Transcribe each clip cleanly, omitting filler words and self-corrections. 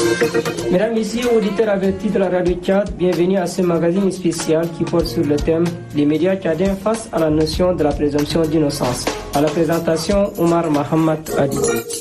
Mesdames, Messieurs, auditeurs avertis de la radio Tchad, bienvenue à ce magazine spécial qui porte sur le thème « Les médias tchadiens face à la notion de la présomption d'innocence ». À la présentation, Omar Mohamed Adi.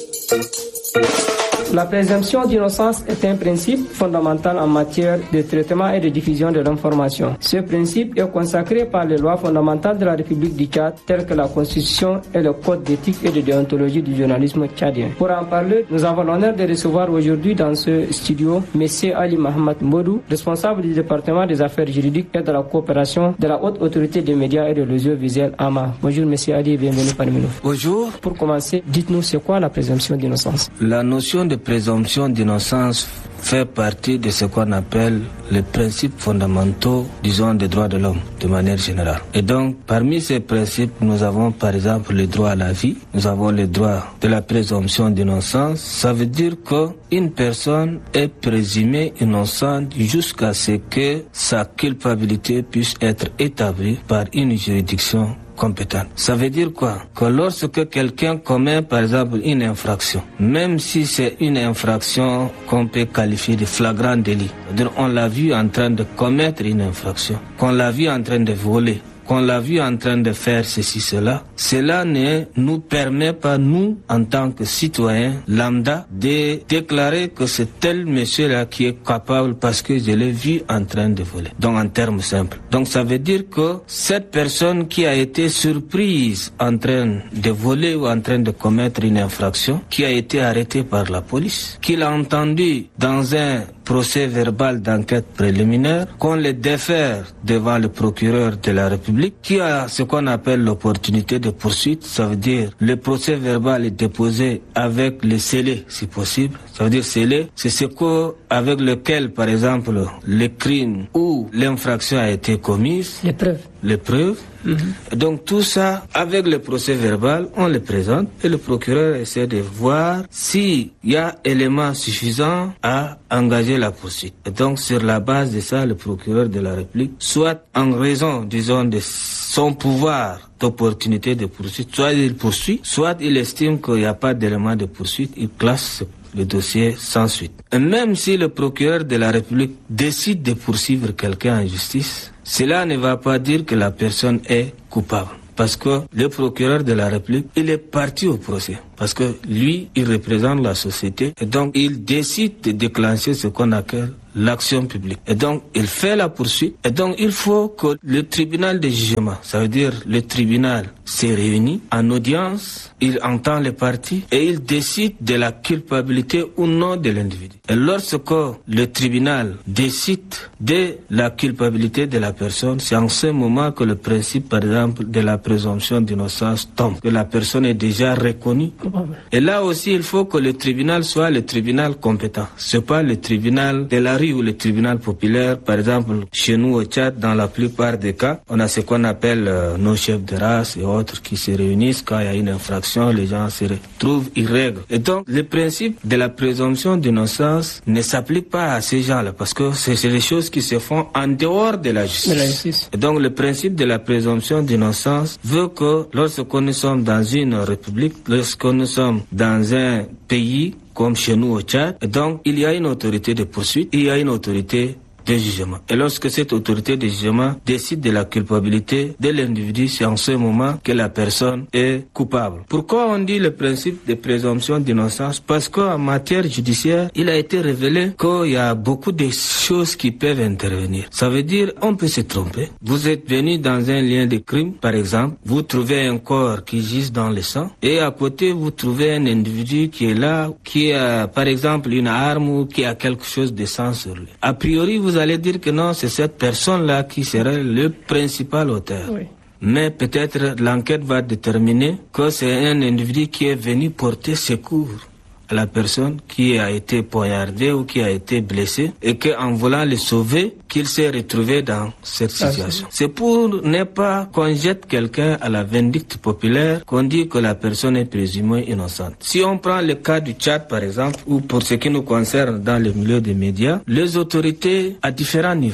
La présomption d'innocence est un principe fondamental en matière de traitement et de diffusion de l'information. Ce principe est consacré par les lois fondamentales de la République du Tchad, telles que la Constitution et le Code d'éthique et de déontologie du journalisme tchadien. Pour en parler, nous avons l'honneur de recevoir aujourd'hui dans ce studio M. Ali Mohamed Modou, responsable du département des affaires juridiques et de la coopération de la Haute Autorité des médias et de l'audiovisuel AMA. Bonjour M. Ali et bienvenue parmi nous. Bonjour. Pour commencer, dites-nous c'est quoi la présomption d'innocence? La notion de présomption d'innocence fait partie de ce qu'on appelle les principes fondamentaux, disons, des droits de l'homme, de manière générale. Et donc, parmi ces principes, nous avons par exemple le droit à la vie, nous avons le droit de la présomption d'innocence. Ça veut dire qu'une personne est présumée innocente jusqu'à ce que sa culpabilité puisse être établie par une juridiction compétente. Ça veut dire quoi? Que lorsque quelqu'un commet par exemple une infraction, même si c'est une infraction qu'on peut qualifier de flagrant délit, c'est-à-dire on l'a vu en train de commettre une infraction, qu'on l'a vu en train de voler, qu'on l'a vu en train de faire ceci, cela ne nous permet pas, nous, en tant que citoyens lambda, de déclarer que c'est tel monsieur-là qui est capable parce que je l'ai vu en train de voler. Donc, en termes simples. Donc, ça veut dire que cette personne qui a été surprise en train de voler ou en train de commettre une infraction, qui a été arrêtée par la police, qui l'a entendu dans un procès verbal d'enquête préliminaire, qu'on le défère devant le procureur de la République, qui a ce qu'on appelle l'opportunité de poursuite, ça veut dire le procès verbal est déposé avec le scellé, si possible. Ça veut dire scellé, c'est ce avec lequel, par exemple, le crime ou l'infraction a été commise. Les preuves. Donc tout ça, avec le procès verbal, on le présente et le procureur essaie de voir s'il y a élément suffisant à engager la poursuite. Et donc sur la base de ça, le procureur de la République, soit en raison, disons, de son pouvoir d'opportunité de poursuite, soit il poursuit, soit il estime qu'il n'y a pas d'élément de poursuite, il classe le dossier sans suite. Et même si le procureur de la République décide de poursuivre quelqu'un en justice, cela ne va pas dire que la personne est coupable. Parce que le procureur de la République, il est parti au procès. Parce que lui, il représente la société. Et donc, il décide de déclencher ce qu'on appelle l'action publique. Et donc, il fait la poursuite. Et donc, il faut que le tribunal de jugement, ça veut dire le tribunal s'est réuni en audience, il entend les parties et il décide de la culpabilité ou non de l'individu. Et lorsque le tribunal décide de la culpabilité de la personne, c'est en ce moment que le principe, par exemple, de la présomption d'innocence tombe, que la personne est déjà reconnue. Et là aussi, il faut que le tribunal soit le tribunal compétent. C'est pas le tribunal de la rue ou le tribunal populaire. Par exemple, chez nous au Tchad, dans la plupart des cas, on a ce qu'on appelle nos chefs de race et autres qui se réunissent quand il y a une infraction, les gens se retrouvent, ils règlent. Et donc, le principe de la présomption d'innocence ne s'applique pas à ces gens-là parce que c'est des choses qui se font en dehors de la justice. Et donc, le principe de la présomption d'innocence veut que lorsque nous sommes dans une république, lorsque nous sommes dans un pays comme chez nous au Tchad, donc il y a une autorité de poursuite, il y a une autorité de jugement. Et lorsque cette autorité de jugement décide de la culpabilité de l'individu, c'est en ce moment que la personne est coupable. Pourquoi on dit le principe de présomption d'innocence? Parce qu'en matière judiciaire, il a été révélé qu'il y a beaucoup de choses qui peuvent intervenir. Ça veut dire, on peut se tromper. Vous êtes venu dans un lien de crime, par exemple, vous trouvez un corps qui gisse dans le sang, et à côté, vous trouvez un individu qui est là, qui a, par exemple, une arme ou qui a quelque chose de sang sur lui. A priori, vous allez dire que non, c'est cette personne-là qui serait le principal auteur. Oui. Mais peut-être l'enquête va déterminer que c'est un individu qui est venu porter secours à la personne qui a été poignardée ou qui a été blessée et qu'en voulant le sauver, qu'il s'est retrouvé dans cette situation. C'est pour ne pas qu'on jette quelqu'un à la vindicte populaire qu'on dit que la personne est présumée innocente. Si on prend le cas du Tchad par exemple, ou pour ce qui nous concerne dans le milieu des médias, les autorités à différents niveaux,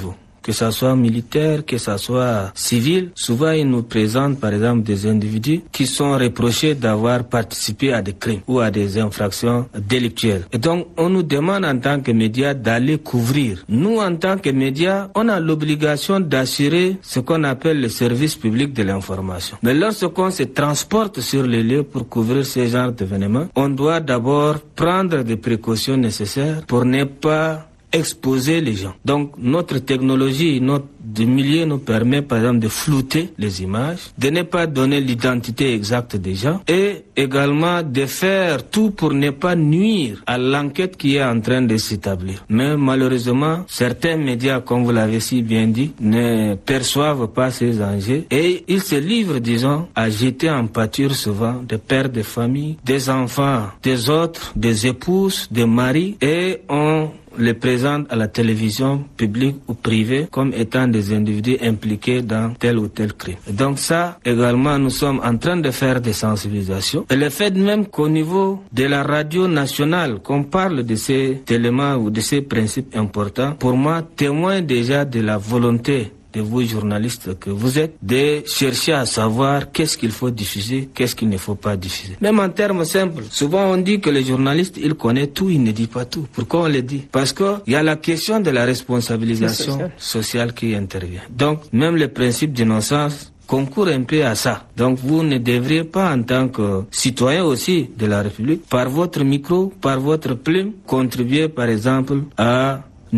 que ça soit militaire, que ça soit civil, souvent ils nous présentent par exemple des individus qui sont reprochés d'avoir participé à des crimes ou à des infractions délictuelles. Et donc on nous demande en tant que médias d'aller couvrir. Nous en tant que médias, on a l'obligation d'assurer ce qu'on appelle le service public de l'information. Mais lorsqu'on se transporte sur les lieux pour couvrir ce genre d'événements, on doit d'abord prendre des précautions nécessaires pour ne pas exposer les gens. Donc notre technologie, notre milieu nous permet par exemple de flouter les images, de ne pas donner l'identité exacte des gens et également de faire tout pour ne pas nuire à l'enquête qui est en train de s'établir. Mais malheureusement, certains médias, comme vous l'avez si bien dit, ne perçoivent pas ces enjeux et ils se livrent, disons, à jeter en pâture souvent des pères de famille, des enfants, des autres, des épouses, des maris et on les présente à la télévision publique ou privée comme étant des individus impliqués dans tel ou tel crime. Et donc ça, également, nous sommes en train de faire des sensibilisations. Et le fait même qu'au niveau de la radio nationale, qu'on parle de ces éléments ou de ces principes importants, pour moi, témoigne déjà de la volonté de vous journalistes que vous êtes, de chercher à savoir qu'est-ce qu'il faut diffuser, qu'est-ce qu'il ne faut pas diffuser. Même en termes simples, souvent on dit que le journaliste, il connaît tout, il ne dit pas tout. Pourquoi on le dit? Parce qu'il y a la question de la responsabilisation sociale qui intervient. Donc, même le principe d'innocence concourt un peu à ça. Donc vous ne devriez pas, en tant que citoyen aussi de la République, par votre micro, par votre plume, contribuer par exemple à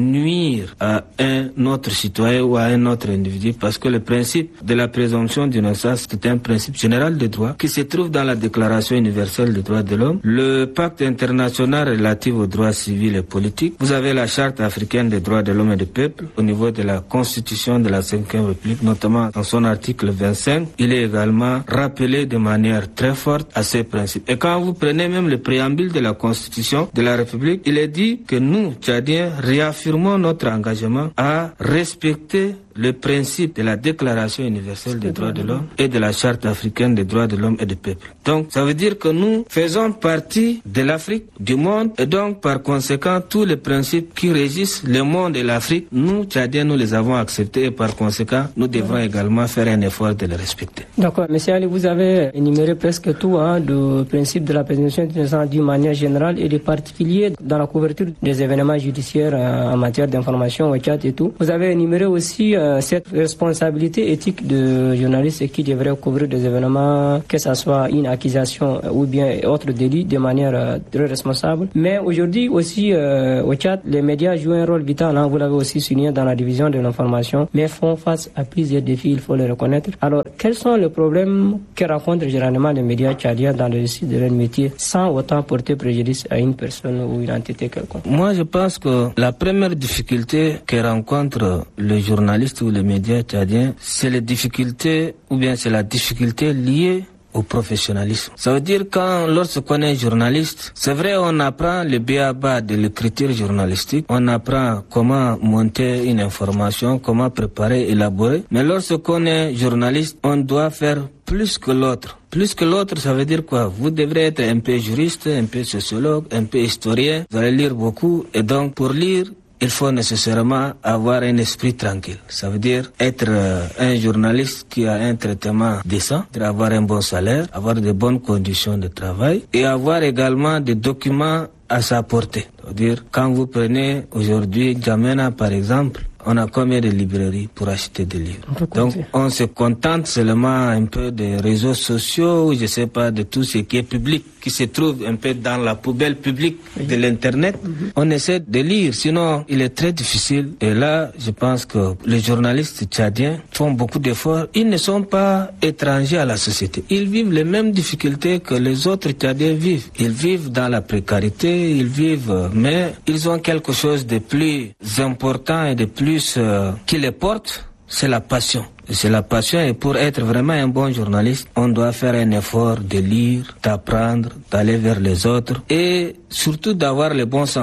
nuire à un autre citoyen ou à un autre individu, parce que le principe de la présomption d'innocence, c'est un principe général des droits qui se trouve dans la Déclaration universelle des droits de l'homme, le pacte international relatif aux droits civils et politiques. Vous avez la Charte africaine des droits de l'homme et du peuple au niveau de la Constitution de la 5e République, notamment dans son article 25. Il est également rappelé de manière très forte à ces principes. Et quand vous prenez même le préambule de la Constitution de la République, il est dit que nous, Tchadiens, réaffirmons notre engagement à respecter le principe de la Déclaration universelle des droits de l'homme et de la Charte africaine des droits de l'homme et du peuple. Donc, ça veut dire que nous faisons partie de l'Afrique, du monde, et donc, par conséquent, tous les principes qui régissent le monde et l'Afrique, nous, Tchadiens, nous les avons acceptés et par conséquent, nous devrons également faire un effort de les respecter. D'accord. Monsieur Ali, vous avez énuméré presque tout, le principe de la présomption d'innocence d'une manière générale et des particuliers dans la couverture des événements judiciaires en matière d'information au Tchad et tout. Vous avez énuméré aussi cette responsabilité éthique de journalistes qui devraient couvrir des événements, que ce soit une accusation ou bien autre délit, de manière très responsable. Mais aujourd'hui aussi au Tchad, les médias jouent un rôle vital, vous l'avez aussi souligné, dans la division de l'information, mais font face à plusieurs défis, il faut le reconnaître. Alors, quels sont les problèmes que rencontrent généralement les médias tchadiens dans le récit de leur métier, sans autant porter préjudice à une personne ou une entité quelconque? Moi, je pense que la première difficulté que rencontrent les journalistes ou les médias tchadiens, c'est les difficultés, ou bien c'est la difficulté liée au professionnalisme. Ça veut dire lorsqu'on est journaliste, c'est vrai, on apprend le b.a.-ba de l'écriture journalistique, on apprend comment monter une information, comment préparer, élaborer, mais lorsqu'on est journaliste, on doit faire plus que l'autre. Plus que l'autre, ça veut dire quoi? Vous devrez être un peu juriste, un peu sociologue, un peu historien, vous allez lire beaucoup, et donc pour lire, il faut nécessairement avoir un esprit tranquille. Ça veut dire être un journaliste qui a un traitement décent, avoir un bon salaire, avoir de bonnes conditions de travail et avoir également des documents à sa portée. C'est-à-dire, quand vous prenez aujourd'hui N'Djamena par exemple, on a combien de librairies pour acheter des livres? Donc, on se contente seulement un peu des réseaux sociaux, ou je sais pas, de tout ce qui est public, qui se trouve un peu dans la poubelle publique de l'Internet. On essaie de lire, sinon il est très difficile. Et là, je pense que les journalistes tchadiens font beaucoup d'efforts. Ils ne sont pas étrangers à la société. Ils vivent les mêmes difficultés que les autres Tchadiens vivent. Ils vivent dans la précarité, ils vivent, mais ils ont quelque chose de plus important et de plus qui les porte, c'est la passion. C'est la passion, et pour être vraiment un bon journaliste, on doit faire un effort de lire, d'apprendre, d'aller vers les autres et surtout d'avoir le bon sens.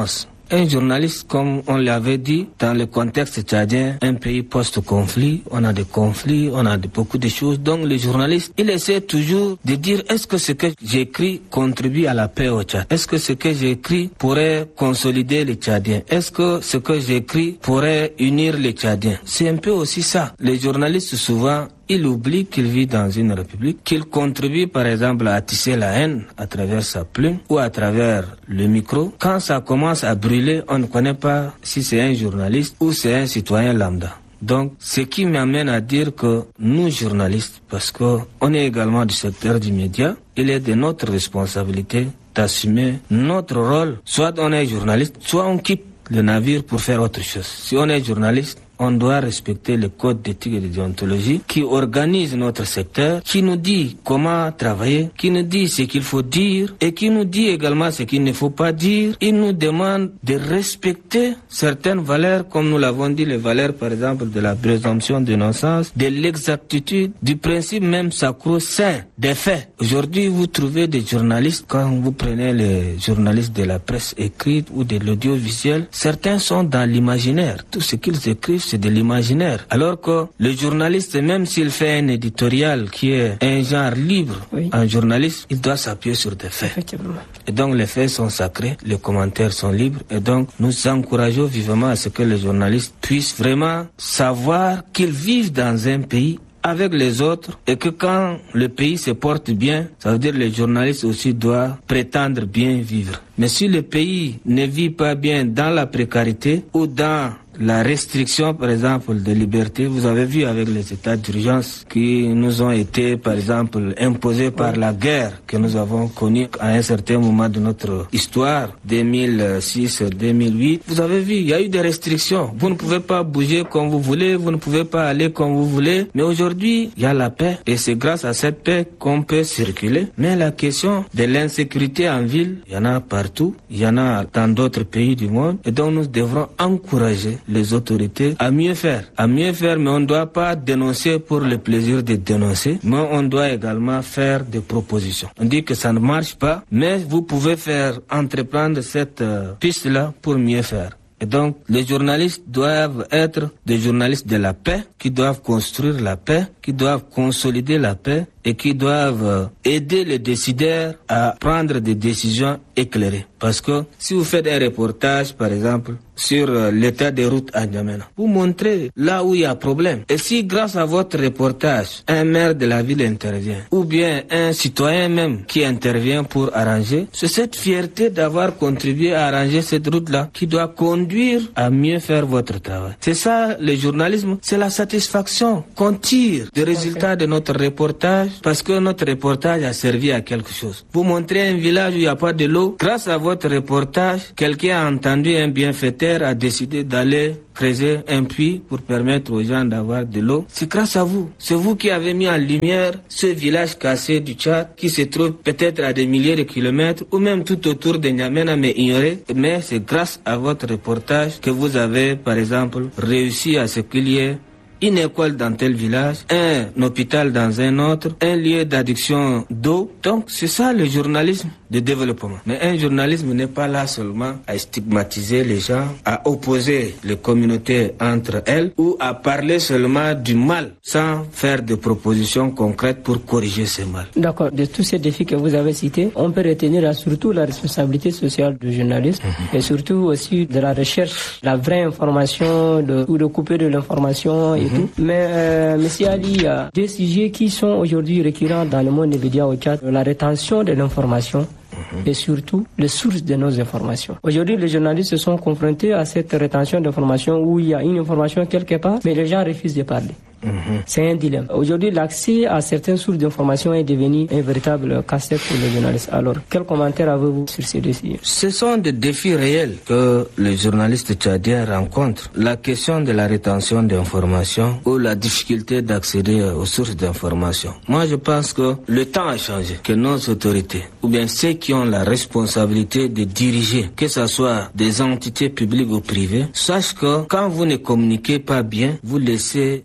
Un journaliste, comme on l'avait dit, dans le contexte tchadien, un pays post-conflit, on a des conflits, on a beaucoup de choses. Donc le journaliste, il essaie toujours de dire, est-ce que ce que j'écris contribue à la paix au Tchad? Est-ce que ce que j'écris pourrait consolider les Tchadiens? Est-ce que ce que j'écris pourrait unir les Tchadiens? C'est un peu aussi ça. Les journalistes, souvent, il oublie qu'il vit dans une république, qu'il contribue par exemple à tisser la haine à travers sa plume ou à travers le micro. Quand ça commence à brûler, on ne connaît pas si c'est un journaliste ou c'est un citoyen lambda. Donc, ce qui m'amène à dire que nous, journalistes, parce qu'on est également du secteur du média, il est de notre responsabilité d'assumer notre rôle. Soit on est journaliste, soit on quitte le navire pour faire autre chose. Si on est journaliste, on doit respecter le code d'éthique et de déontologie qui organise notre secteur, qui nous dit comment travailler, qui nous dit ce qu'il faut dire et qui nous dit également ce qu'il ne faut pas dire. Il nous demande de respecter certaines valeurs, comme nous l'avons dit, les valeurs par exemple de la présomption d'innocence, de l'exactitude, du principe même sacro-saint des faits. Aujourd'hui, vous trouvez des journalistes, quand vous prenez les journalistes de la presse écrite ou de l'audiovisuel, certains sont dans l'imaginaire. Tout ce qu'ils écrivent, c'est de l'imaginaire. Alors que le journaliste, même s'il fait un éditorial qui est un genre libre, un journaliste, il doit s'appuyer sur des faits. Effectivement. Et donc les faits sont sacrés, les commentaires sont libres. Et donc nous encourageons vivement à ce que les journalistes puissent vraiment savoir qu'ils vivent dans un pays avec les autres et que quand le pays se porte bien, ça veut dire que les journalistes aussi doivent prétendre bien vivre. Mais si le pays ne vit pas bien dans la précarité ou dans la restriction, par exemple, de liberté, vous avez vu avec les états d'urgence qui nous ont été, par exemple, imposés par la guerre que nous avons connue à un certain moment de notre histoire, 2006-2008. Vous avez vu, il y a eu des restrictions. Vous ne pouvez pas bouger comme vous voulez, vous ne pouvez pas aller comme vous voulez. Mais aujourd'hui, il y a la paix et c'est grâce à cette paix qu'on peut circuler. Mais la question de l'insécurité en ville, il y en a partout, il y en a dans d'autres pays du monde. Et donc nous devrons encourager les autorités à mieux faire, mais on ne doit pas dénoncer pour le plaisir de dénoncer, mais on doit également faire des propositions. On dit que ça ne marche pas, mais vous pouvez entreprendre cette piste-là pour mieux faire. Et donc, les journalistes doivent être des journalistes de la paix, qui doivent construire la paix, qui doivent consolider la paix et qui doivent aider les décideurs à prendre des décisions éclairées. Parce que si vous faites un reportage, par exemple, sur l'état des routes à N'Djamena, vous montrez là où il y a problème. Et si grâce à votre reportage, un maire de la ville intervient, ou bien un citoyen même qui intervient pour arranger, c'est cette fierté d'avoir contribué à arranger cette route-là qui doit conduire à mieux faire votre travail. C'est ça, le journalisme, c'est la satisfaction qu'on tire des résultats de notre reportage, parce que notre reportage a servi à quelque chose. Vous montrez un village où il n'y a pas de l'eau, grâce à votre reportage, quelqu'un a entendu un bienfaiteur, a décidé d'aller creuser un puits pour permettre aux gens d'avoir de l'eau. C'est grâce à vous. C'est vous qui avez mis en lumière ce village cassé du Tchad qui se trouve peut-être à des milliers de kilomètres ou même tout autour de N'Djamena mais ignoré. Mais c'est grâce à votre reportage que vous avez, par exemple, réussi à ce qu'il y ait une école dans tel village, un hôpital dans un autre, un lieu d'addiction d'eau. Donc c'est ça le journalisme de développement. Mais un journalisme n'est pas là seulement à stigmatiser les gens, à opposer les communautés entre elles ou à parler seulement du mal sans faire de propositions concrètes pour corriger ce mal. D'accord. De tous ces défis que vous avez cités, on peut retenir surtout la responsabilité sociale du journaliste et surtout aussi de la recherche, la vraie information ou de couper de l'information et tout. Mais Monsieur Ali, il y a deux sujets qui sont aujourd'hui récurrents dans le monde des médias au Tchad. La rétention de l'information et surtout les sources de nos informations. Aujourd'hui, les journalistes se sont confrontés à cette rétention d'informations où il y a une information quelque part, mais les gens refusent de parler. C'est un dilemme. Aujourd'hui, l'accès à certaines sources d'informations est devenu un véritable casse-tête pour les journalistes. Alors, quel commentaire avez-vous sur ces défis? Ce sont des défis réels que les journalistes tchadiens rencontrent. La question de la rétention d'informations ou la difficulté d'accéder aux sources d'informations. Moi, je pense que le temps a changé, que nos autorités, ou bien ceux qui ont la responsabilité de diriger, que ce soit des entités publiques ou privées, sachent que quand vous ne communiquez pas bien, vous laissez les gens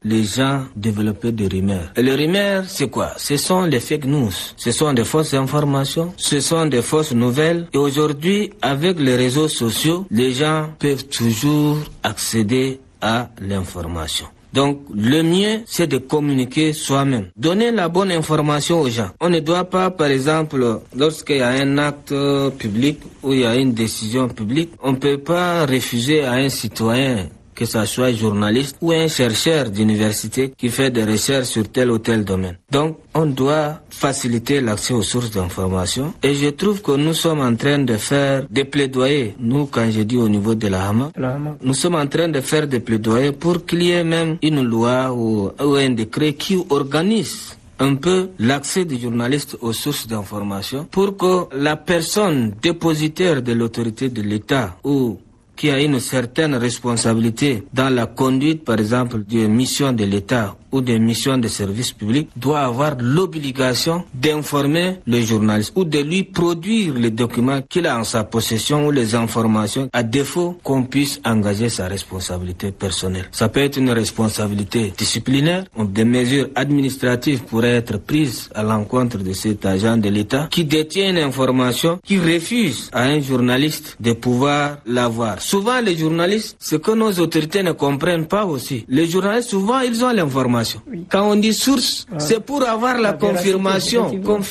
a développé des rumeurs. Et les rumeurs, c'est quoi? Ce sont les fake news. Ce sont des fausses informations. Ce sont des fausses nouvelles. Et aujourd'hui, avec les réseaux sociaux, les gens peuvent toujours accéder à l'information. Donc, le mieux, c'est de communiquer soi-même. Donner la bonne information aux gens. On ne doit pas, par exemple, lorsqu'il y a un acte public ou il y a une décision publique, on ne peut pas refuser à un citoyen, que ce soit journaliste ou un chercheur d'université qui fait des recherches sur tel ou tel domaine. Donc, on doit faciliter l'accès aux sources d'information. Et je trouve que nous sommes en train de faire des plaidoyers. Nous, quand je dis au niveau de la HAMA, nous sommes en train de faire des plaidoyers pour qu'il y ait même une loi ou un décret qui organise un peu l'accès des journalistes aux sources d'information pour que la personne dépositaire de l'autorité de l'État ou qui a une certaine responsabilité dans la conduite, par exemple, des missions de l'État ou des missions de service public, doit avoir l'obligation d'informer le journaliste ou de lui produire les documents qu'il a en sa possession ou les informations, à défaut qu'on puisse engager sa responsabilité personnelle. Ça peut être une responsabilité disciplinaire, ou des mesures administratives pourraient être prises à l'encontre de cet agent de l'État qui détient une information, qui refuse à un journaliste de pouvoir l'avoir. Souvent, les journalistes, ce que nos autorités ne comprennent pas aussi, les journalistes, souvent, ils ont l'information. Oui. Quand on dit source, c'est pour avoir la confirmation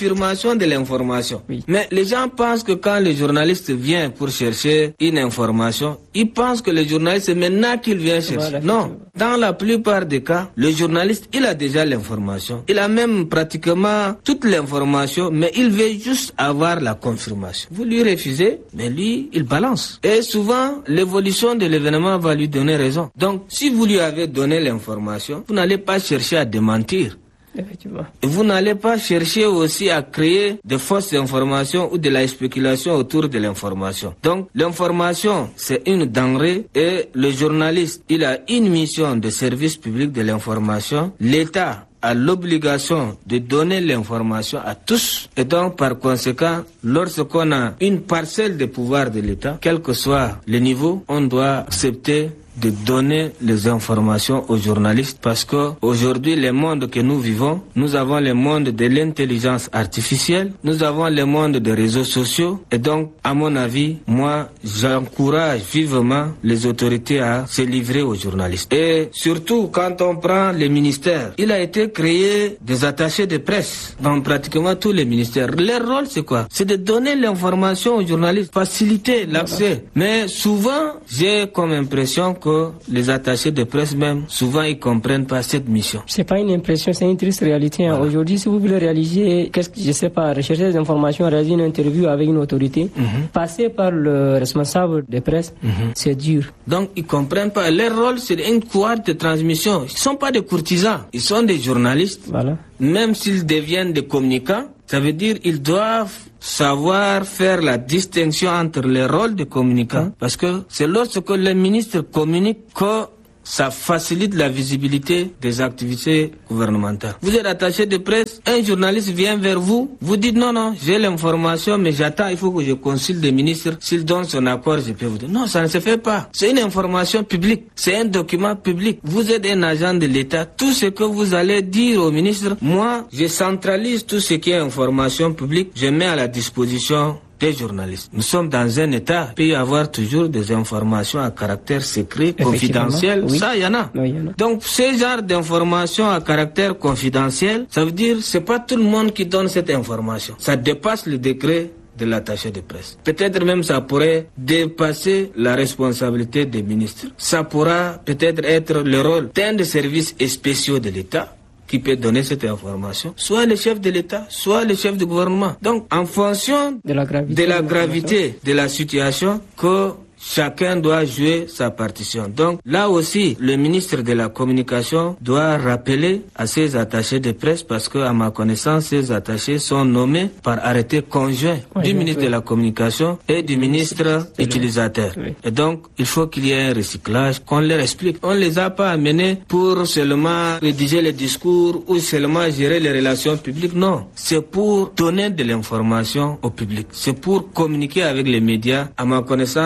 de l'information. Oui. Mais les gens pensent que quand le journaliste vient pour chercher une information, ils pensent que le journaliste, c'est maintenant qu'il vient chercher. Voilà, non, dans la plupart des cas, le journaliste, il a déjà l'information. Il a même pratiquement toute l'information, mais il veut juste avoir la confirmation. Vous lui refusez, mais lui, il balance. Et souvent, l'évolution de l'événement va lui donner raison. Donc, si vous lui avez donné l'information, vous n'allez pas chercher à démentir. Effectivement. Vous n'allez pas chercher aussi à créer de fausses informations ou de la spéculation autour de l'information. Donc, l'information, c'est une denrée et le journaliste, il a une mission de service public de l'information. L'État a l'obligation de donner l'information à tous. Et donc, par conséquent, lorsqu'on a une parcelle de pouvoir de l'État, quel que soit le niveau, on doit accepter de donner les informations aux journalistes parce que aujourd'hui, le monde que nous vivons, nous avons le monde de l'intelligence artificielle, nous avons le monde des réseaux sociaux et donc, à mon avis, moi, j'encourage vivement les autorités à se livrer aux journalistes. Et surtout, quand on prend les ministères, il a été créé des attachés de presse dans pratiquement tous les ministères. Leur rôle, c'est quoi? C'est de donner l'information aux journalistes, faciliter l'accès. Mais souvent, j'ai comme impression que les attachés de presse même, souvent ils comprennent pas cette mission. C'est pas une impression, c'est une triste réalité. Voilà. Aujourd'hui, si vous voulez réaliser, rechercher des informations, réaliser une interview avec une autorité, passer par le responsable de presse, c'est dur. Donc ils comprennent pas. Leur rôle, c'est une couloir de transmission. Ils sont pas des courtisans, ils sont des journalistes. Voilà. Même s'ils deviennent des communicants, ça veut dire ils doivent savoir faire la distinction entre les rôles de communicants. Parce que c'est lorsque le ministre communique que ça facilite la visibilité des activités gouvernementales. Vous êtes attaché de presse, un journaliste vient vers vous, vous dites non, j'ai l'information, mais j'attends, il faut que je consulte le ministre. S'il donne son accord, je peux vous dire. Non, ça ne se fait pas. C'est une information publique, c'est un document public. Vous êtes un agent de l'État. Tout ce que vous allez dire au ministre, moi, je centralise tout ce qui est information publique, je mets à la disposition des journalistes. Nous sommes dans un État, il peut y avoir toujours des informations à caractère secret, confidentiel, oui. Ça, il y en a. Oui, y en a. Donc, ce genre d'informations à caractère confidentiel, ça veut dire c'est pas tout le monde qui donne cette information. Ça dépasse le décret de l'attaché de presse. Peut-être même ça pourrait dépasser la responsabilité des ministres. Ça pourra peut-être être le rôle d'un des services spéciaux de l'État qui peut donner cette information, soit le chef de l'État, soit le chef du gouvernement. Donc, en fonction de la gravité de la situation, que chacun doit jouer sa partition. Donc, là aussi, le ministre de la Communication doit rappeler à ses attachés de presse, parce que, à ma connaissance, ces attachés sont nommés par arrêté conjoint du ministre de la Communication et du ministre utilisateur. Et donc, il faut qu'il y ait un recyclage, qu'on leur explique. On ne les a pas amenés pour seulement rédiger les discours ou seulement gérer les relations publiques. Non, c'est pour donner de l'information au public. C'est pour communiquer avec les médias. À ma connaissance, la plupart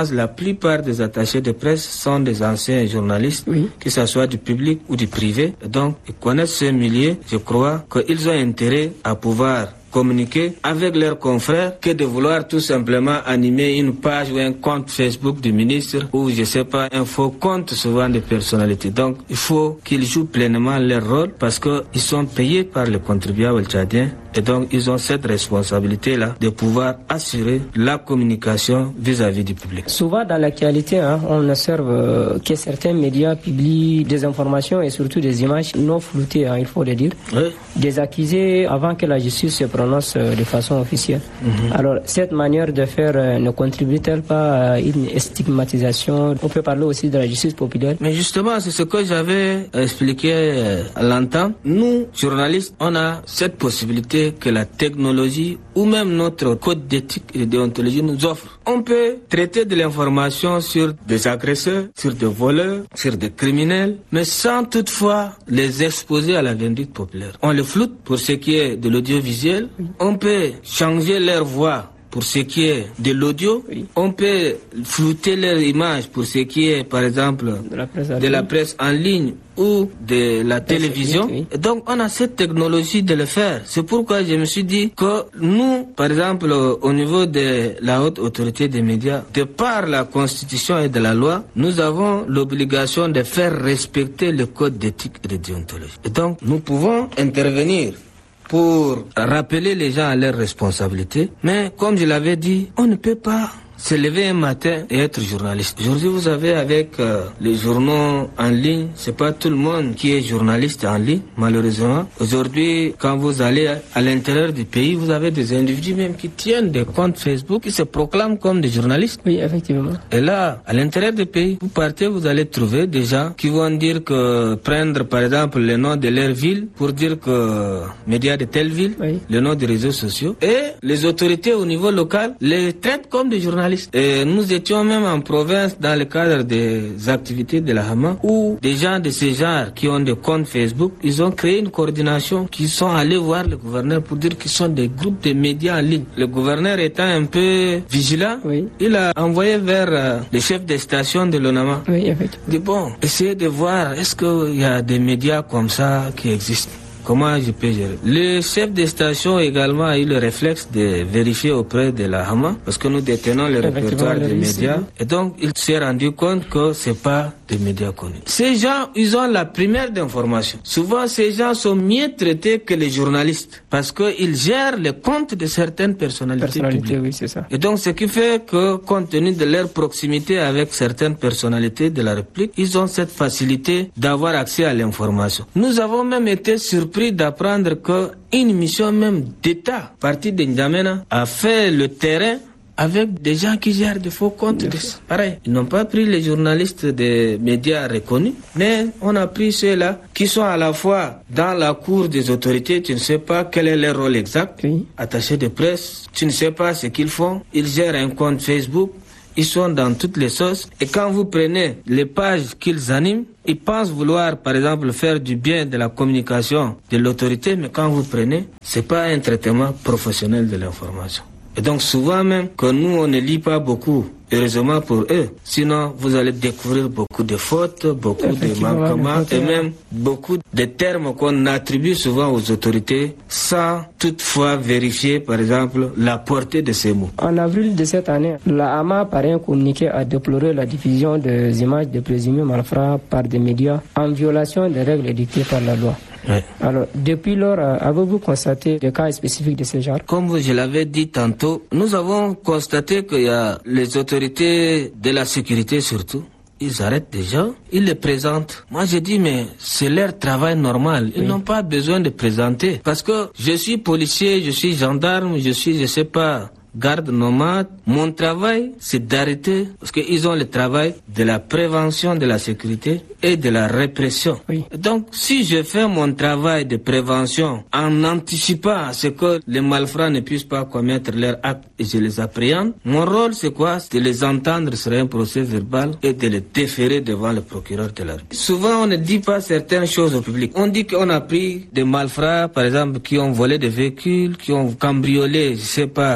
plupart des attachés de presse sont des anciens journalistes, que ce soit du public ou du privé. Donc, ils connaissent ce milieu. Je crois qu'ils ont intérêt à pouvoir communiquer avec leurs confrères que de vouloir tout simplement animer une page ou un compte Facebook du ministre ou je sais pas, un faux compte souvent de personnalités. Donc il faut qu'ils jouent pleinement leur rôle parce qu'ils sont payés par les contribuables tchadiens et donc ils ont cette responsabilité-là de pouvoir assurer la communication vis-à-vis du public. Souvent dans l'actualité, on observe que certains médias publient des informations et surtout des images non floutées, il faut le dire, des accusés avant que la justice se prononce de façon officielle. Alors, cette manière de faire ne contribue-t-elle pas à une stigmatisation? On peut parler aussi de la justice populaire. Mais justement, c'est ce que j'avais expliqué à l'entame. Nous, journalistes, on a cette possibilité que la technologie ou même notre code d'éthique et de déontologie nous offre. On peut traiter de l'information sur des agresseurs, sur des voleurs, sur des criminels, mais sans toutefois les exposer à la vindicte populaire. On les floute pour ce qui est de l'audiovisuel. On peut changer leur voix pour ce qui est de l'audio. On peut flouter leur image pour ce qui est, par exemple, de la presse en ligne ou de la télévision. Et donc, on a cette technologie de le faire. C'est pourquoi je me suis dit que nous, par exemple, au niveau de la haute autorité des médias, de par la Constitution et de la loi, nous avons l'obligation de faire respecter le code d'éthique et de déontologie. Et donc, nous pouvons intervenir pour rappeler les gens à leurs responsabilités. Mais comme je l'avais dit, on ne peut pas se lever un matin et être journaliste. Aujourd'hui, vous avez avec les journaux en ligne, c'est pas tout le monde qui est journaliste en ligne, malheureusement. Aujourd'hui, quand vous allez à l'intérieur du pays, vous avez des individus même qui tiennent des comptes Facebook, qui se proclament comme des journalistes. Oui, effectivement. Et là, à l'intérieur du pays, vous partez, vous allez trouver des gens qui vont dire que prendre par exemple le nom de leur ville pour dire que médias de telle ville, le nom des réseaux sociaux, et les autorités au niveau local les traitent comme des journalistes. Et nous étions même en province dans le cadre des activités de la Hama où des gens de ce genre qui ont des comptes Facebook, ils ont créé une coordination qui sont allés voir le gouverneur pour dire qu'ils sont des groupes de médias en ligne. Le gouverneur étant un peu vigilant, il a envoyé vers les chefs des stations de l'ONAMA. Il dit bon, essayez de voir est-ce qu'il y a des médias comme ça qui existent. Comment je peux gérer? Le chef de station également a eu le réflexe de vérifier auprès de la Hama parce que nous détenons le répertoire des médias et donc il s'est rendu compte que c'est pas des médias connus. Ces gens, ils ont la primaire d'information. Souvent, ces gens sont mieux traités que les journalistes parce qu'ils gèrent les comptes de certaines personnalités publiques. Oui, c'est ça. Et donc, ce qui fait que, compte tenu de leur proximité avec certaines personnalités de la République, ils ont cette facilité d'avoir accès à l'information. Nous avons même été surpris d'apprendre qu'une mission même d'État, partie de N'Djamena, a fait le terrain avec des gens qui gèrent de faux comptes. Pareil, ils n'ont pas pris les journalistes des médias reconnus, mais on a pris ceux-là qui sont à la fois dans la cour des autorités, tu ne sais pas quel est leur rôle exact, attachés de presse, tu ne sais pas ce qu'ils font, ils gèrent un compte Facebook, ils sont dans toutes les sauces, et quand vous prenez les pages qu'ils animent, ils pensent vouloir, par exemple, faire du bien de la communication de l'autorité, mais quand vous prenez, c'est pas un traitement professionnel de l'information. Et donc souvent même que nous on ne lit pas beaucoup, heureusement pour eux, sinon vous allez découvrir beaucoup de fautes, beaucoup de manquements et même beaucoup de termes qu'on attribue souvent aux autorités sans toutefois vérifier par exemple la portée de ces mots. En avril de cette année, la Hama par un communiqué a déploré la diffusion des images de présumés malfrats par des médias en violation des règles édictées par la loi. Alors, depuis lors, avez-vous constaté des cas spécifiques de ce genre? Comme je l'avais dit tantôt, nous avons constaté qu'il y a les autorités de la sécurité surtout. Ils arrêtent des gens, ils les présentent. Moi, je dis, mais c'est leur travail normal. Ils n'ont pas besoin de présenter. Parce que je suis policier, je suis gendarme, je sais pas, garde nomade. Mon travail, c'est d'arrêter, parce qu'ils ont le travail de la prévention de la sécurité et de la répression. Donc, si je fais mon travail de prévention en anticipant à ce que les malfrats ne puissent pas commettre leurs actes et je les appréhende, mon rôle, c'est quoi? C'est de les entendre sur un procès verbal et de les déférer devant le procureur de la République. Souvent, on ne dit pas certaines choses au public. On dit qu'on a pris des malfrats, par exemple, qui ont volé des véhicules, qui ont cambriolé, je sais pas, des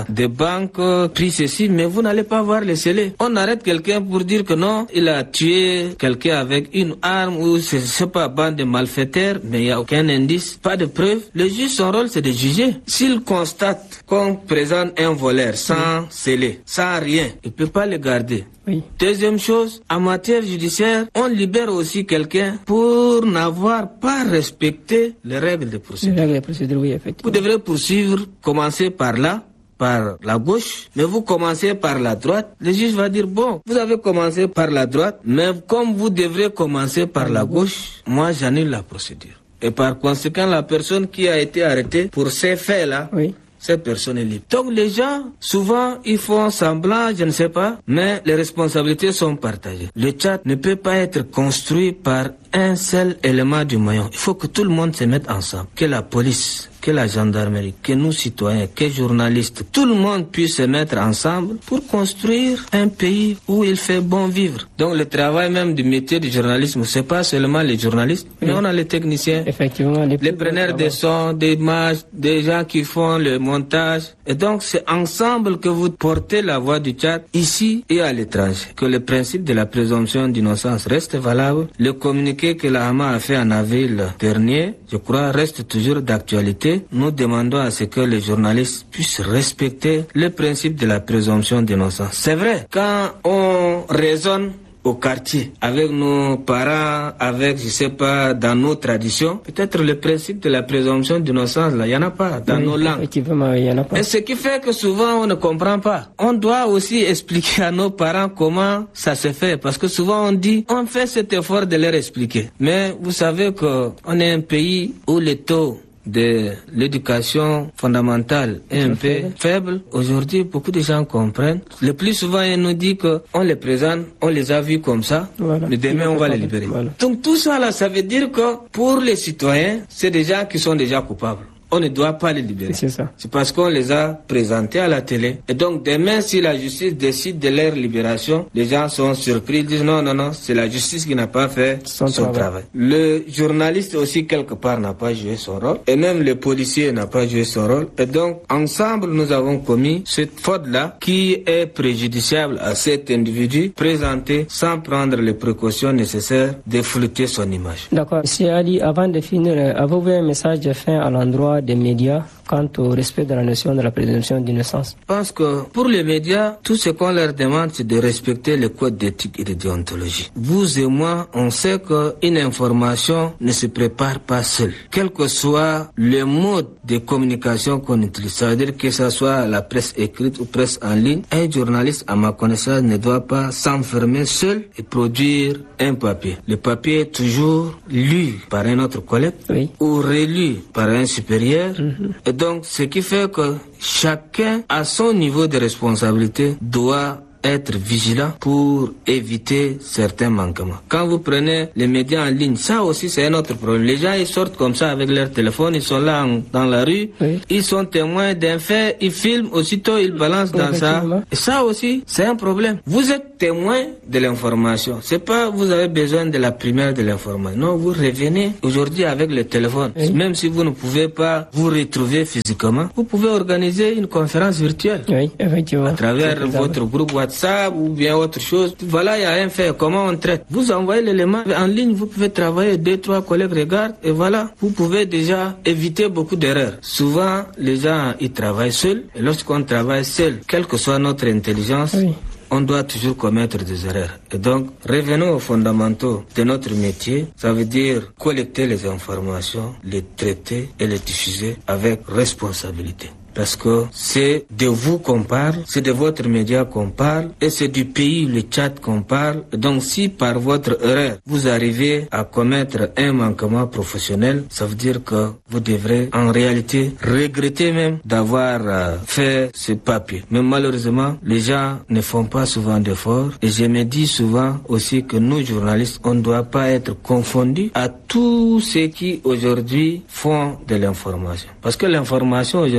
banque, pris ceci, mais vous n'allez pas voir les scellés. On arrête quelqu'un pour dire que non, il a tué quelqu'un avec une arme ou c'est pas bande de malfaiteurs, mais il n'y a aucun indice, pas de preuve. Le juge, son rôle, c'est de juger. S'il constate qu'on présente un voleur sans scellé, sans rien, il ne peut pas le garder. Oui. Deuxième chose, en matière judiciaire, on libère aussi quelqu'un pour n'avoir pas respecté les règles de procédure. Les règles de procédure, oui, effectivement. Vous devrez poursuivre, commencer par là, par la gauche, mais vous commencez par la droite. Le juge va dire, bon, vous avez commencé par la droite, mais comme vous devrez commencer par la gauche, moi j'annule la procédure. Et par conséquent, la personne qui a été arrêtée pour ces faits-là, oui, cette personne est libre. Donc les gens, souvent, ils font semblant, je ne sais pas, mais les responsabilités sont partagées. Le Tchad ne peut pas être construit par un seul élément du maillon. Il faut que tout le monde se mette ensemble. Que la police, que la gendarmerie, que nous citoyens, que journalistes, tout le monde puisse se mettre ensemble pour construire un pays où il fait bon vivre. Donc le travail même du métier du journalisme, c'est pas seulement les journalistes, mais on a les techniciens, effectivement, les preneurs de sons, des images, des gens qui font le montage. Et donc c'est ensemble que vous portez la voix du Tchad ici et à l'étranger. Que le principe de la présomption d'innocence reste valable. Le communiqué que la Hama a fait en avril dernier, je crois, reste toujours d'actualité. Nous demandons à ce que les journalistes puissent respecter le principe de la présomption d'innocence. C'est vrai, quand on raisonne au quartier, avec nos parents, avec, je sais pas, dans nos traditions, peut-être le principe de la présomption d'innocence, là, il n'y en a pas dans nos langues. Effectivement, il n'y en a pas. Et ce qui fait que souvent on ne comprend pas. On doit aussi expliquer à nos parents comment ça se fait, parce que souvent on dit, on fait cet effort de leur expliquer. Mais vous savez que on est un pays où les taux de l'éducation fondamentale est un peu faible. Aujourd'hui, beaucoup de gens comprennent. Le plus souvent, ils nous disent qu'on les présente, on les a vus comme ça, voilà, mais demain on va les libérer. Voilà. Donc tout ça là, ça veut dire que pour les citoyens, c'est des gens qui sont déjà coupables. On ne doit pas les libérer. C'est ça. C'est parce qu'on les a présentés à la télé. Et donc demain, si la justice décide de leur libération, les gens sont surpris, ils disent non, c'est la justice qui n'a pas fait son travail. Le journaliste aussi, quelque part, n'a pas joué son rôle. Et même le policier n'a pas joué son rôle. Et donc, ensemble, nous avons commis cette faute-là qui est préjudiciable à cet individu présenté sans prendre les précautions nécessaires de flouter son image. D'accord. Monsieur Ali, avant de finir, avez-vous un message de fin à l'endroit des médias quant au respect de la notion de la présomption d'innocence? Je pense que pour les médias, tout ce qu'on leur demande, c'est de respecter le code d'éthique et de déontologie. Vous et moi, on sait qu'une information ne se prépare pas seule. Quel que soit le mode de communication qu'on utilise, ça veut dire que ce soit la presse écrite ou presse en ligne, un journaliste, à ma connaissance, ne doit pas s'enfermer seul et produire un papier. Le papier est toujours lu par un autre collègue, oui, ou relu par un supérieur. Et donc, ce qui fait que chacun, à son niveau de responsabilité, doit être vigilant pour éviter certains manquements. Quand vous prenez les médias en ligne, ça aussi c'est un autre problème. Les gens, ils sortent comme ça avec leur téléphone, ils sont là dans la rue, oui, ils sont témoins d'un fait, ils filment, aussitôt ils balancent dans ça. Et ça aussi, c'est un problème. Vous êtes témoin de l'information. C'est pas vous avez besoin de la primaire de l'information. Non, vous revenez aujourd'hui avec le téléphone. Oui. Même si vous ne pouvez pas vous retrouver physiquement, vous pouvez organiser une conférence virtuelle. Oui, effectivement. À travers votre groupe WhatsApp ou bien autre chose. Voilà, il y a un fait. Comment on traite? Vous envoyez l'élément en ligne, vous pouvez travailler, 2-3 collègues regardent et voilà, vous pouvez déjà éviter beaucoup d'erreurs. Souvent, les gens, ils travaillent seuls et lorsqu'on travaille seul, quelle que soit notre intelligence, oui, on doit toujours commettre des erreurs. Et donc, revenons aux fondamentaux de notre métier. Ça veut dire collecter les informations, les traiter et les diffuser avec responsabilité. Parce que c'est de vous qu'on parle, c'est de votre média qu'on parle, et c'est du pays, le Tchad, qu'on parle. Donc si par votre erreur, vous arrivez à commettre un manquement professionnel, ça veut dire que vous devrez en réalité regretter même d'avoir fait ce papier. Mais malheureusement, les gens ne font pas souvent d'efforts. Et je me dis souvent aussi que nous, journalistes, on ne doit pas être confondus à tous ceux qui aujourd'hui font de l'information. Parce que l'information aujourd'hui n'est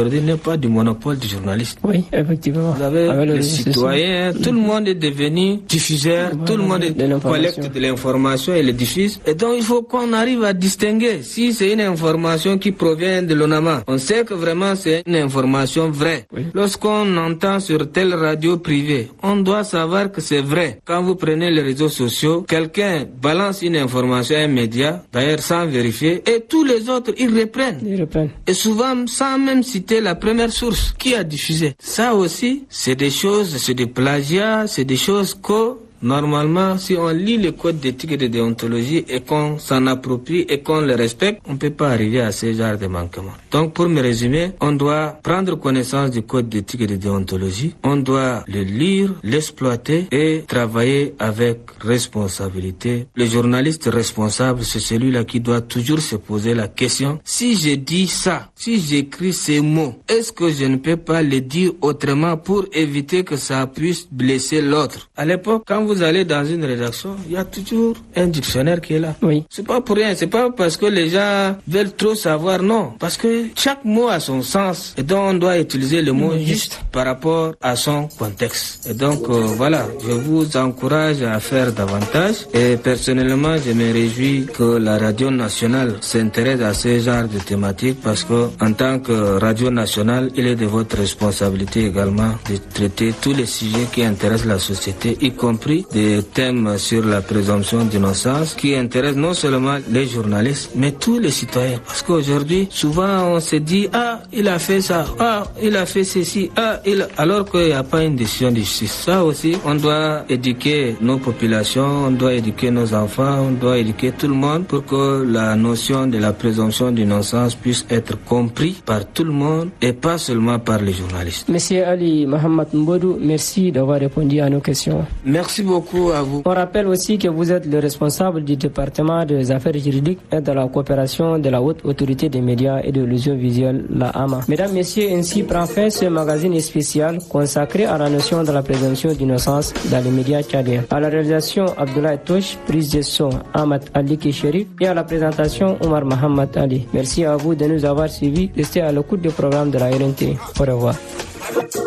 pas du monopole du journaliste. Oui, effectivement. Vous avez les citoyens, tout le monde est devenu diffuseur, tout le monde collecte de l'information et le diffuse. Et donc, il faut qu'on arrive à distinguer si c'est une information qui provient de l'ONAMA. On sait que vraiment c'est une information vraie. Oui. Lorsqu'on entend sur telle radio privée, on doit savoir que c'est vrai. Quand vous prenez les réseaux sociaux, quelqu'un balance une information à un média, d'ailleurs sans vérifier, et tous les autres, ils reprennent. Et souvent, sans même citer la première source qui a diffusé. Ça aussi, c'est des choses, c'est des plagiats, c'est des choses que normalement, si on lit le code d'éthique et de déontologie et qu'on s'en approprie et qu'on le respecte, on ne peut pas arriver à ce genre de manquements. Donc, pour me résumer, on doit prendre connaissance du code d'éthique et de déontologie, on doit le lire, l'exploiter et travailler avec responsabilité. Le journaliste responsable, c'est celui-là qui doit toujours se poser la question, si je dis ça, si j'écris ces mots, est-ce que je ne peux pas les dire autrement pour éviter que ça puisse blesser l'autre? À l'époque, quand vous allez dans une rédaction, il y a toujours un dictionnaire qui est là. Oui. C'est pas pour rien, c'est pas parce que les gens veulent trop savoir, non. Parce que chaque mot a son sens et donc on doit utiliser le mot juste par rapport à son contexte. Et donc voilà, je vous encourage à faire davantage et personnellement je me réjouis que la radio nationale s'intéresse à ce genre de thématiques parce que en tant que radio nationale, il est de votre responsabilité également de traiter tous les sujets qui intéressent la société, y compris des thèmes sur la présomption d'innocence qui intéressent non seulement les journalistes, mais tous les citoyens. Parce qu'aujourd'hui, souvent on se dit, ah, il a fait ça, ah, il a fait ceci, ah, alors qu'il n'y a pas une décision de justice. Ça aussi, on doit éduquer nos populations, on doit éduquer nos enfants, on doit éduquer tout le monde pour que la notion de la présomption d'innocence puisse être comprise par tout le monde et pas seulement par les journalistes. Monsieur Ali Mohamed Mbodou, merci d'avoir répondu à nos questions. Merci beaucoup à vous. On rappelle aussi que vous êtes le responsable du département des affaires juridiques et de la coopération de la Haute Autorité des médias et de l'audiovisuel, la AMA. Mesdames, Messieurs, ainsi prend fin ce magazine spécial consacré à la notion de la présomption d'innocence dans les médias tchadiens. À la réalisation, Abdoulaye Touche, prise de son, Ahmad Ali Kisheri et à la présentation, Omar Mohamed Ali. Merci à vous de nous avoir suivis. Restez à l'écoute du programme de la RNT. Au revoir.